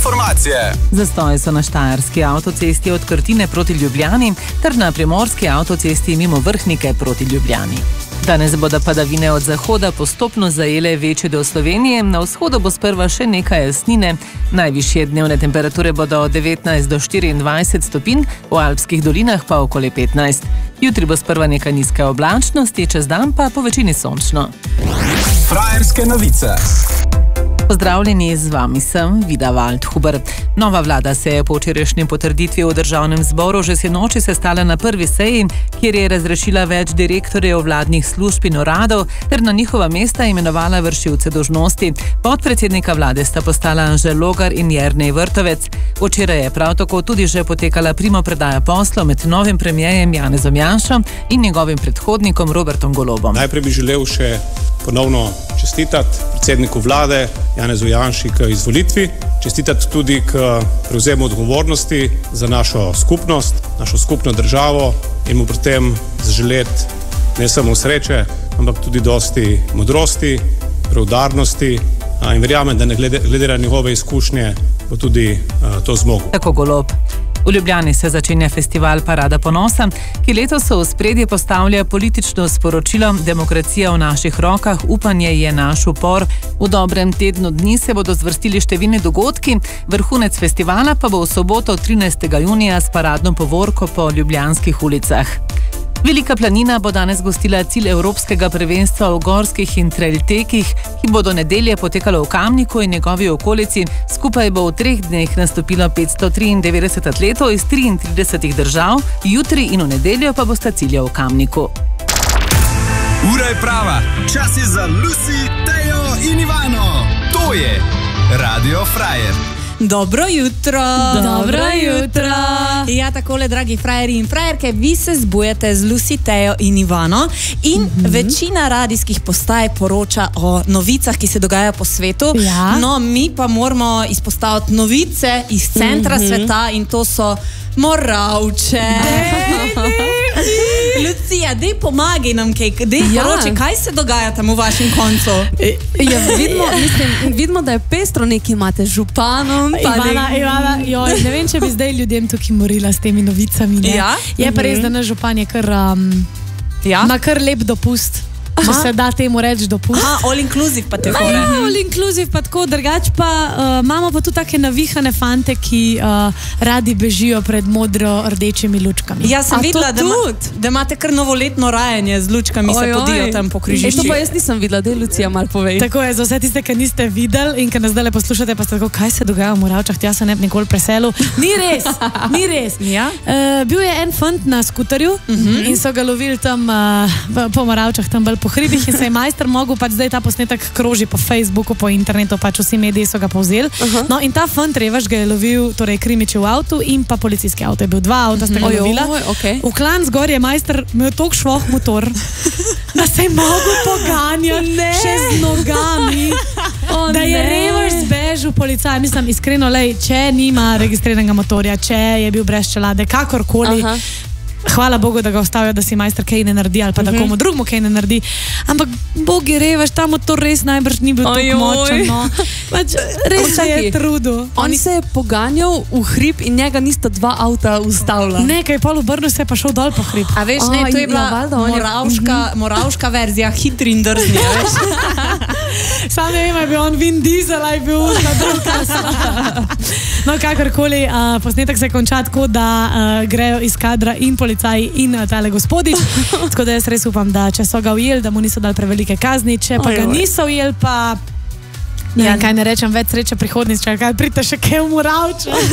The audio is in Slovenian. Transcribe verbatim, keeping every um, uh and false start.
informacije. Zastoji so na štajerski avtocesti od Krtine proti Ljubljani ter na primorski avtocesti mimo Vrhnike proti Ljubljani. Danes bodo padavine od zahoda postopno zajele večji del Slovenije, na vzhodu bo sprva še nekaj jasnine. Najvišje dnevne temperature bodo od devetnajst do štiriindvajset stopinj, v alpskih dolinah pa okoli petnajst. Jutri bo sprva nekaj nizke oblačnosti, čez dan pa po večini sončno. Frajerske novice. Pozdravljeni, z vami sem Vida Waldhuber. Nova vlada se je po včerajšnji potrditvi v državnem zboru že sinoči sestala na prvi seji, kjer je razrešila več direktorjev vladnih služb in uradov ter na njihova mesta imenovala vršilce dolžnosti. Podpredsednika vlade sta postala Anže Logar in Jernej Vrtovec. Včeraj je prav tako tudi že potekala primopredaja poslov med novim premierjem Janezom Janšo in njegovim predhodnikom Robertom Golobom. Najprej bi želel še ponovno čestitati predsedniku vlade Janezu Janši k izvolitvi, čestitati tudi k prevzemu odgovornosti za našo skupnost, našo skupno državo in mu pri tem zaželeti ne samo sreče, ampak tudi dosti modrosti, preudarnosti in verjamem, da ne glede, glede na njegove izkušnje bo tudi uh, to zmogel. Tako Golob. V Ljubljani se začenja festival Parada ponosa, ki letos v ospredje postavlja politično sporočilo Demokracija v naših rokah, upanje je naš upor. V dobrem tednu dni se bodo zvrstili številni dogodki, vrhunec festivala pa bo v soboto trinajstega junija s paradno povorko po ljubljanskih ulicah. Velika planina bo danes gostila cilj evropskega prvenstva v gorskih in trail tekih, ki bodo nedelje potekalo v Kamniku in njegovi okolici. Skupaj bo v treh dneh nastopilo petsto triindevetdeset atletov iz triintridesetih držav, jutri in v nedeljo pa bosta cilja v Kamniku. Ura je prava, čas je za Lucy, Tejo in Ivano. To je Radio Frajer. Dobro jutro. Dobro jutro. Ja, takole, dragi frajeri in frajerke, vi se zbujate z Lucy, Tejo in Ivano in mm-hmm. večina radijskih postaj poroča o novicah, ki se dogajajo po svetu. Ja. No, mi pa moramo izpostaviti novice iz centra mm-hmm. sveta in to so Moravče. Lucija, dej pomagaj nam kaj, dej ja. poroči, kaj se dogaja tam v vašem koncu? Ja, vidimo, mislim, vidimo, da je pestro nekaj imate z županom. Ivana, Ivana, joj, ne vem, če bi zdaj ljudem tukaj morila s temi novicami. Ne? Ja? Je pa res, da naš župan je kar, um, ja? ima kar lep dopust. Če se da temu reči dopust. Aha, all inclusive pa te hore. Ja, all inclusive pa tako, drugač pa uh, imamo pa tudi take navihane fante, ki uh, radi bežijo pred modro-rdečimi lučkami. Ja, sem videla, da, ma, da imate kar novoletno rajanje z lučkami, oj, se podijo tam po križišču. To pa jaz nisem videla, da je Lucija malo povej. Tako je, za vse tiste, ki niste videli in ki nas zdaj poslušate, pa ste tako, kaj se dogaja v Moravčah, tja se ne bi nikoli preselil. Ni res, ni res. Ja? Uh, bil je en fant na skuterju uh-huh. in so ga lovili tam uh, po Moravčah, tam bolj po hribih in se je majster mogel, pač zdaj ta posnetek kroži po Facebooku, po internetu, pač vsi mediji so ga povzeli. Uh-huh. No in ta fant revaš ga je lovil, torej krimiči v avtu in pa policijski avto. Je bil dva avta, sta ga uh-huh. lovila. Oj, okay. V klan zgor je majster imel toliko švoh motor, da se je mogel poganjati še z nogami, oh, da je revaš zbežil policaj. Mislim, iskreno, lej, če nima registriranega motorja, če je bil brez čelade, kakorkoli, uh-huh. hvala Bogu, da ga ostavijo, da si majster kaj ne naredi ali pa da uh-huh. komu drugmu kaj ne naredi. Ampak Bog je revaš, ta motor res najbrž ni bil tako močen. No. Pač, res se je trudil. On Oni... se je poganjal v hrib in njega nista dva avta ustavila. Nekaj, pol obrnil se je pa šel dol po hrib. A veš, ne, to je bila ja, valda, moravška, je... moravška verzija, hitri in drzni, a veš. Sam ne vem, je bil on Vin Diesel, je bil na druga. No, kakorkoli, uh, posnetek se konča tako, da uh, grejo iz kadra in policaji in uh, tale gospodič. Tako da jaz res upam, da če so ga ujeli, da mu niso dali prevelike kazni, če pa oj, ga oj. niso ujeli, pa... Ne, ja, kaj ne rečem, več sreče prihodnic, če kaj prite še kaj v Moravče.